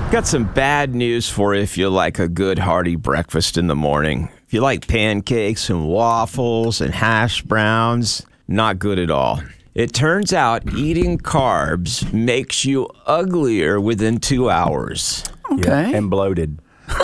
Got some bad news for you if you like a good hearty breakfast in the morning. If you like pancakes and waffles and hash browns, not good at all. It turns out eating carbs makes you uglier within 2 hours. Okay. Yeah, and bloated.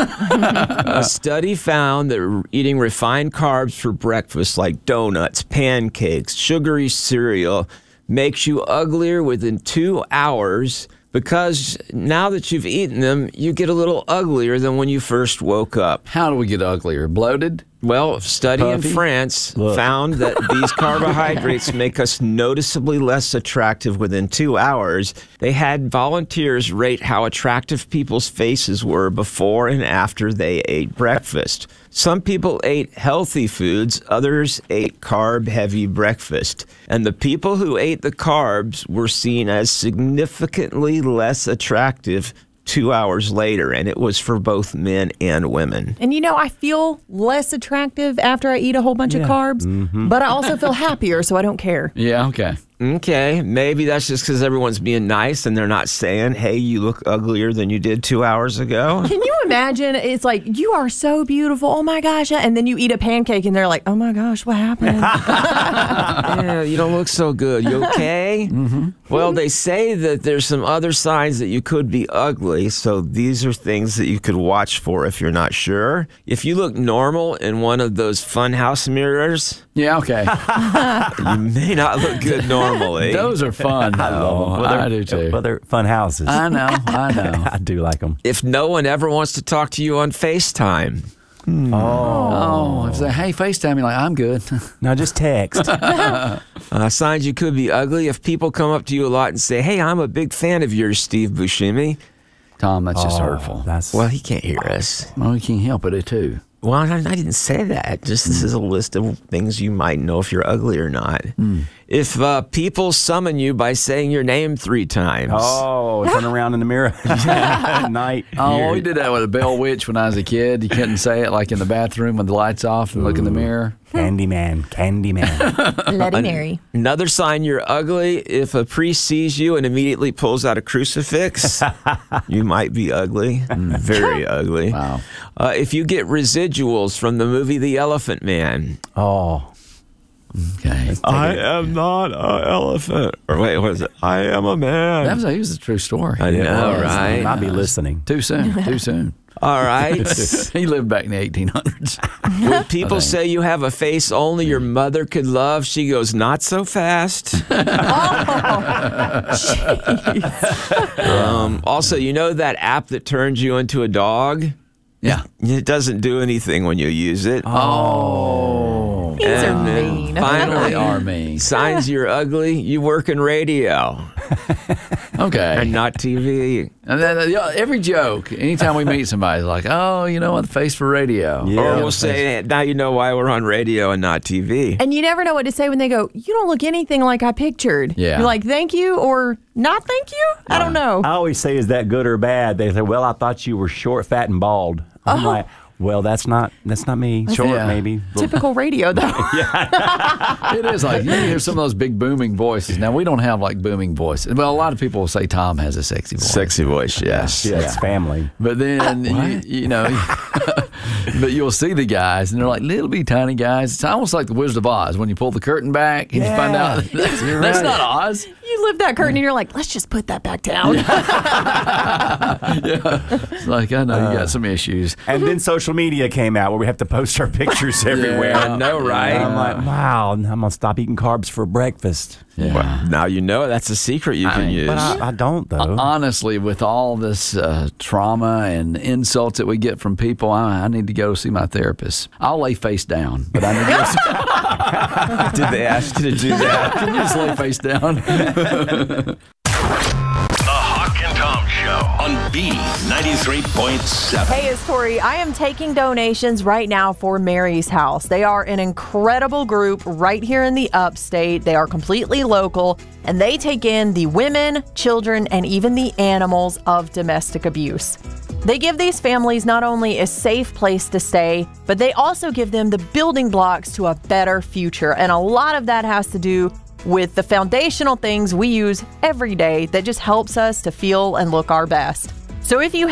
A study found that eating refined carbs for breakfast like donuts, pancakes, sugary cereal makes you uglier within 2 hours because now that you've eaten them, you get a little uglier than when you first woke up. How do we get uglier? Bloated? Well, a study in Puffy? France found that these carbohydrates make us noticeably less attractive within 2 hours. They had volunteers rate how attractive people's faces were before and after they ate breakfast. Some people ate healthy foods, others ate carb-heavy breakfast. And the people who ate the carbs were seen as significantly less attractive 2 hours later, and it was for both men and women. And I feel less attractive after I eat a whole bunch of carbs, but I also feel happier, so I don't care. Yeah, okay. Okay, maybe that's just because everyone's being nice and they're not saying, hey, you look uglier than you did 2 hours ago. Can you imagine? It's like, you are so beautiful. Oh, my gosh. And then you eat a pancake and they're like, oh, my gosh, what happened? Yeah, you don't look so good. You okay? Mm-hmm. Well, they say that there's some other signs that you could be ugly, so these are things that you could watch for if you're not sure. If you look normal in one of those funhouse mirrors, Yeah, okay. you may not look good normally. Those are fun, though. I do, too. Well, they're fun houses. I know. I do like them. If no one ever wants to talk to you on FaceTime, Oh, if they say, hey, FaceTime me, like, I'm good. No, just text. signs you could be ugly. If people come up to you a lot and say, hey, I'm a big fan of yours, Steve Buscemi. Tom, that's just hurtful. Well, he can't hear us. Well, you can't help it, too. Well, I didn't say that. Just this is a list of things you might know if you're ugly or not. If people summon you by saying your name 3 times. Oh, turn around in the mirror at night. Oh, we did that with a Bell Witch when I was a kid. You couldn't say it like in the bathroom with the lights off and look in the mirror. Candyman, Candyman. Bloody Mary. Another sign you're ugly, if a priest sees you and immediately pulls out a crucifix, you might be ugly. Very ugly. Wow. If you get residuals from the movie The Elephant Man. Oh. Okay. I am not an elephant. Or wait, what is it? I am a man. That was a true story. I know, I right? might be listening. Too soon. Too soon. All right. He lived back in the 1800s. When people say you have a face only your mother could love, she goes, not so fast. Also, you know that app that turns you into a dog? Yeah. It doesn't do anything when you use it. Oh. These are mean. Finally, They are mean. signs you're ugly, you work in radio Okay. and not TV. And then every joke, anytime we meet somebody, it's like, oh, you know what, the face for radio. Yeah. Or we'll say, now you know why we're on radio and not TV. And you never know what to say when they go, you don't look anything like I pictured. Yeah. You're like, thank you or not thank you? I don't know. I always say, is that good or bad? They say, well, I thought you were short, fat, and bald. I'm like, well, that's not me. Short, Yeah. maybe. Typical radio, though. It is like, you hear some of those big booming voices. Now, we don't have like booming voices. Well, a lot of people will say Tom has a sexy voice. Sexy voice, yes. Yeah, it's family. But then, you know, but you'll see the guys, and they're like little bitty tiny guys. It's almost like the Wizard of Oz when you pull the curtain back and you find out that's right. not Oz. You lift that curtain and you're like, let's just put that back down. It's like, I know you got some issues. And then social media came out where we have to post our pictures everywhere. I know, right? And I'm like, wow, I'm going to stop eating carbs for breakfast. Yeah. Well, now you know that's a secret you can use. But I don't, though. Honestly, with all this trauma and insults that we get from people, I need to go see my therapist. I'll lay face down, but I need to go see. Did they ask you to do that? Can you just lay face down? The Hawk and Tom Show on B93.7. Hey, it's Tori. I am taking donations right now for Mary's House. They are an incredible group right here in the upstate. They are completely local, and they take in the women, children, and even the animals of domestic abuse. They give these families not only a safe place to stay, but they also give them the building blocks to a better future. And a lot of that has to do with the foundational things we use every day that just helps us to feel and look our best. So if you